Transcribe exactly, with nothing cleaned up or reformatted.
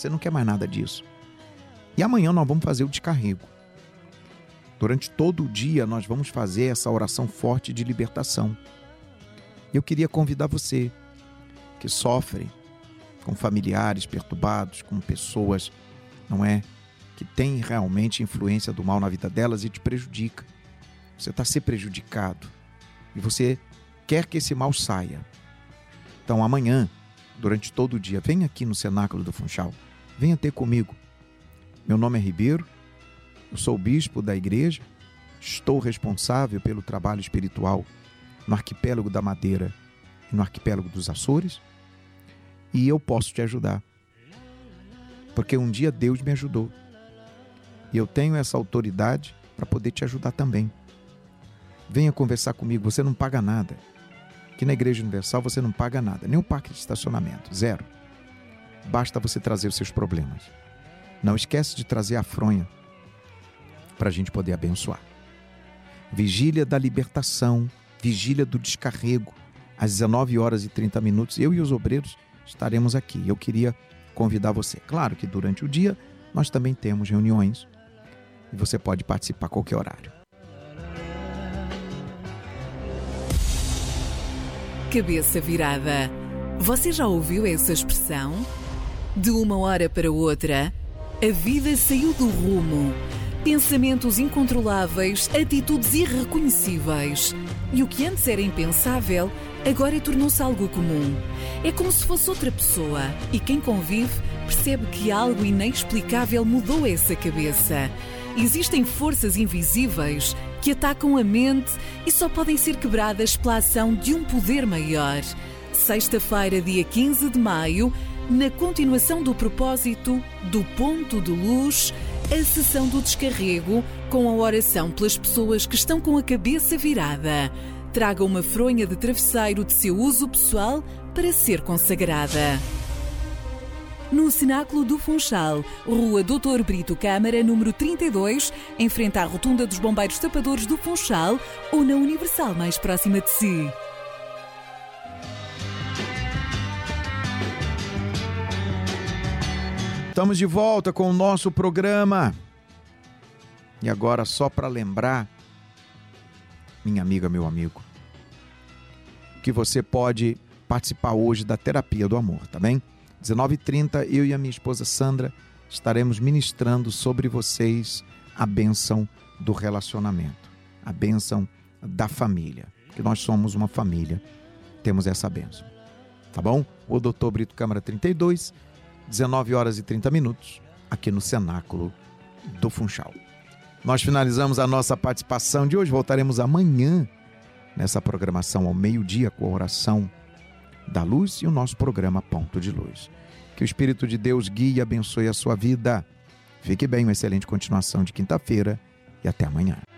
Você não quer mais nada disso. E amanhã nós vamos fazer o descarrego. Durante todo o dia nós vamos fazer essa oração forte de libertação. Eu queria convidar você que sofre com familiares perturbados, com pessoas, não é, que têm realmente influência do mal na vida delas e te prejudica. Você está sendo prejudicado e você quer que esse mal saia. Então amanhã, durante todo o dia, venha aqui no Cenáculo do Funchal, venha ter comigo. Meu nome é Ribeiro, eu sou o bispo da igreja, estou responsável pelo trabalho espiritual no Arquipélago da Madeira e no Arquipélago dos Açores, e eu posso te ajudar, porque um dia Deus me ajudou, e eu tenho essa autoridade para poder te ajudar também. Venha conversar comigo, você não paga nada. Aqui na Igreja Universal você não paga nada, nem o parque de estacionamento, zero. Basta você trazer os seus problemas. Não esquece de trazer a fronha para a gente poder abençoar. Vigília da libertação, vigília do descarrego, às dezenove horas e trinta minutos, eu e os obreiros estaremos aqui. Eu queria convidar você. Claro que durante o dia nós também temos reuniões e você pode participar a qualquer horário. Cabeça virada. Você já ouviu essa expressão? De uma hora para outra, a vida saiu do rumo. Pensamentos incontroláveis, atitudes irreconhecíveis. E o que antes era impensável, agora tornou-se algo comum. É como se fosse outra pessoa. E quem convive percebe que algo inexplicável mudou essa cabeça. Existem forças invisíveis que atacam a mente e só podem ser quebradas pela ação de um poder maior. Sexta-feira, dia quinze de maio, na continuação do propósito do Ponto de Luz, a sessão do descarrego com a oração pelas pessoas que estão com a cabeça virada. Traga uma fronha de travesseiro de seu uso pessoal para ser consagrada. No Cenáculo do Funchal, Rua doutor Brito Câmara, número trinta e dois, em frente à Rotunda dos Bombeiros Tapadores do Funchal, ou na Universal mais próxima de si. Estamos de volta com o nosso programa. E agora, só para lembrar, minha amiga, meu amigo, que você pode participar hoje da terapia do amor, tá bem? dezenove e trinta, eu e a minha esposa Sandra estaremos ministrando sobre vocês a bênção do relacionamento, a bênção da família, porque nós somos uma família, temos essa bênção, tá bom? O doutor Brito Câmara trinta e dois, dezenove horas e trinta minutos, aqui no Cenáculo do Funchal. Nós finalizamos a nossa participação de hoje, voltaremos amanhã nessa programação ao meio-dia com a oração da luz e o nosso programa Ponto de Luz. Que o Espírito de Deus guie e abençoe a sua vida. Fique bem, uma excelente continuação de quinta-feira e até amanhã.